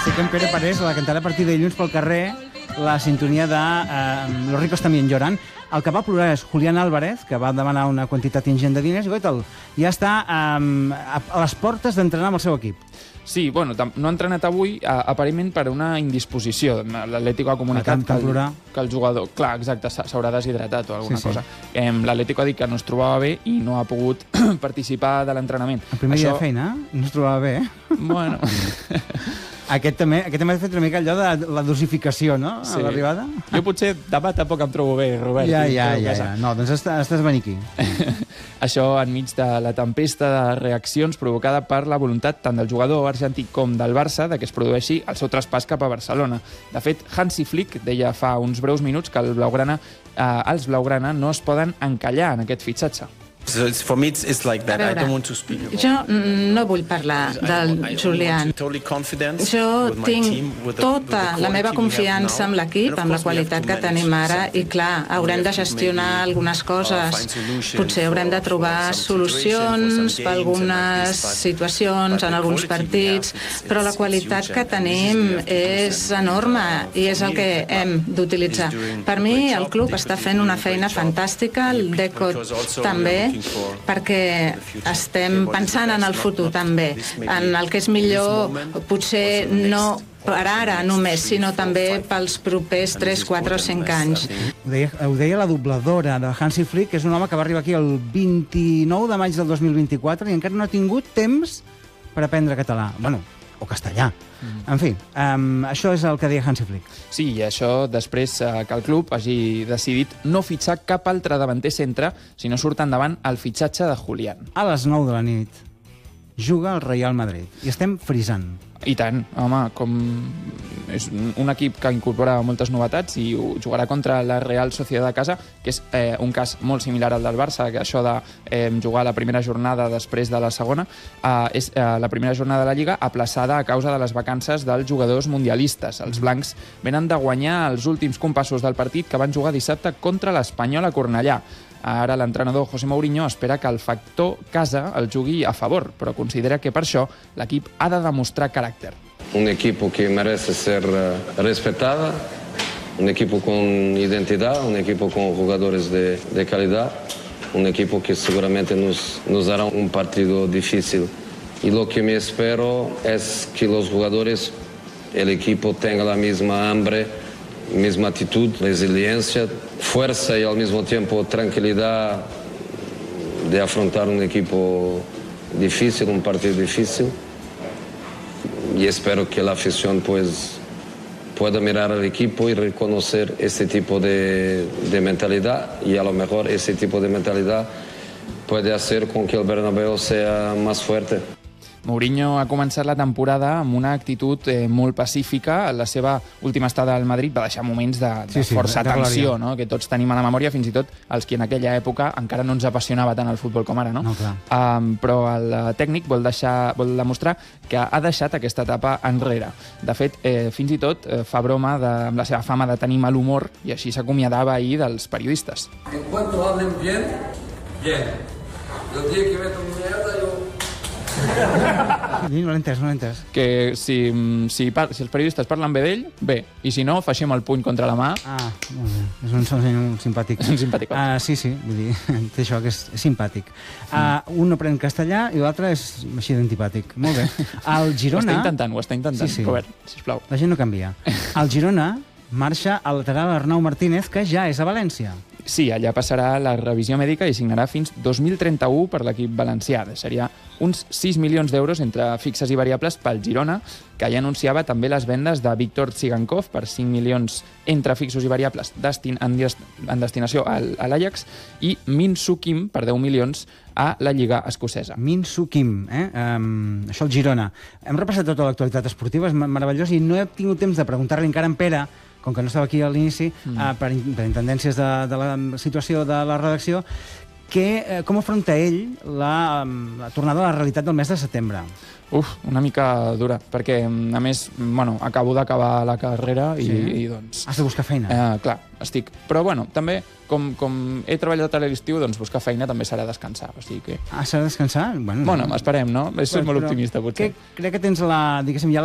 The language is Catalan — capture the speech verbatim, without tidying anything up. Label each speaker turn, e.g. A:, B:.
A: sé que en Pere Parés la cantarà a partir de dilluns pel carrer la sintonia de eh, Los ricos también lloran. El que va plorar és Julián Álvarez, que va demanar una quantitat ingent de diners, i goita'l, ja està eh, a les portes d'entrenar amb el seu equip.
B: Sí, bueno, no ha entrenat avui, aparentment per una indisposició. L'Atlético ha comunicat que el, que el jugador... Clar, exacte, s'haurà deshidratat o alguna sí, sí. cosa. Eh, L'Atlético ha dit que no es trobava bé i no ha pogut participar de l'entrenament.
A: El primer Això... dia de feina no es trobava bé, eh?
B: Bueno...
A: Aquest també, aquest també ha fet una mica allò de la dosificació, no?, sí. A l'arribada.
B: Jo potser demà tampoc em trobo bé, Robert.
A: Ja, ja, ja, ja. No, doncs estàs venint aquí.
B: Això enmig de la tempesta de reaccions provocada per la voluntat tant del jugador argentí com del Barça de que es produeixi el seu traspàs cap a Barcelona. De fet, Hansi Flick deia fa uns breus minuts que el Blaugrana, eh, els Blaugrana no es poden encallar en aquest fitxatge.
C: For me it's like that. I don't want to speak about.
D: Jo no vull parlar del Julián. Jo tinc tota la meva confiança amb l'equip, amb la qualitat que tenim ara, i clar, haurem de gestionar algunes coses. Potser haurem de trobar solucions per algunes situacions, en alguns partits, però la qualitat que tenim és enorme i és el que hem d'utilitzar. Per mi, el club està fent una feina fantàstica, el Deco també, perquè estem pensant en el futur també, en el que és millor, potser no per ara només, sinó també pels propers tres, quatre o cinc anys.
A: Ho deia, ho deia la dobladora de Hansi Flick, que és un home que va arribar aquí el vint-i-nou de maig del dos mil vint-i-quatre i encara no ha tingut temps per aprendre català. Bueno, o castellà. Mm. En fi, um, això és el que deia Hansi Flick.
B: Sí, i això després eh, que el club hagi decidit no fitxar cap altre davanter centre si no surt endavant el fitxatge de Julián.
A: A les nou de la nit juga el Real Madrid i estem frisant.
B: I tant, home, com és un equip que incorpora moltes novetats i jugarà contra la Real Sociedad de casa, que és eh, un cas molt similar al del Barça, que això de eh, jugar la primera jornada després de la segona, eh, és eh, la primera jornada de la Lliga aplaçada a causa de les vacances dels jugadors mundialistes. Els blancs venen de guanyar els últims compassos del partit que van jugar dissabte contra l'Espanyol a Cornellà. Ara l'entrenador José Mourinho espera que el factor casa el jugui a favor, però considera que per això l'equip ha de demostrar caràcter.
E: Un equipo que merece ser respetada, un equipo con identidad, un equipo con jugadores de, de calidad, un equipo que seguramente nos, nos dará un partido difícil. Y lo que me espero es que los jugadores, el equipo tenga la misma hambre, misma actitud, resiliencia, fuerza y al mismo tiempo tranquilidad de afrontar un equipo difícil, un partido difícil. Y espero que la afición pues pueda mirar al equipo y reconocer este tipo de, de mentalidad, y a lo mejor ese tipo de mentalidad puede hacer con que el Bernabéu sea más fuerte.
B: Mourinho ha començat la temporada amb una actitud eh, molt pacífica. La seva última estada al Madrid va deixar moments de, de sí, sí, força de tensió, no?, que tots tenim a la memòria, fins i tot els que en aquella època encara no ens apassionava tant el futbol com ara, no?
A: no
B: um, però el tècnic vol, deixar, vol demostrar que ha deixat aquesta etapa enrere. De fet, eh, fins i tot eh, fa broma de, amb la seva fama de tenir mal humor, i així s'acomiadava ahir dels periodistes.
F: En cuanto hablen bien, bien. El día que meto mierda, yo...
A: No l'he entès, no l'he entès.
B: Que si, si, si els periodistes parlen bé d'ell, bé, i si no, faixem el puny contra la mà.
A: Ah, molt bé. És un senyor simpàtic.
B: Un simpàtic.
A: Uh, sí, sí, vull dir, té això, que és simpàtic. Uh, un no pren castellà i l'altre és així d'antipàtic. Molt bé. El Girona...
B: Ho està intentant, ho està intentant,
A: sí, sí.
B: Robert, sisplau.
A: La gent no canvia. El Girona marxa al lateral Arnau Martínez, que ja és a València.
B: Sí, allà passarà la revisió mèdica i signarà fins dos mil trenta-u per l'equip valencià. Seria uns sis milions d'euros entre fixes i variables pel Girona, que ja anunciava també les vendes de Víctor Tsigankov per cinc milions entre fixos i variables destin en, en destinació al, a l'Ajax, i Min Soo Kim per deu milions a la Lliga Escocesa.
A: Min Soo Kim, eh? Um, això el Girona. Hem repassat tota l'actualitat esportiva, és meravellós, i no he tingut temps de preguntar-li encara a en Pere, com que no estava aquí a l'inici, mm. uh, per, per intendències de, de la situació de la redacció, que, eh, com afronta ell la, la tornada a la realitat del mes de setembre?
B: Uf, una mica dura, perquè, a més, bueno, acabo d'acabar la carrera i,
A: sí?
B: i doncs...
A: Has de buscar feina?
B: Eh, clar, estic... Però, bueno, també, com, com he treballat a l'estiu, doncs buscar feina també serà descansar, o sigui que...
A: Ah, serà descansar? Bueno,
B: bueno esperem, no? És
A: però,
B: molt optimista, potser.
A: Que, crec que tens la, diguéssim, ja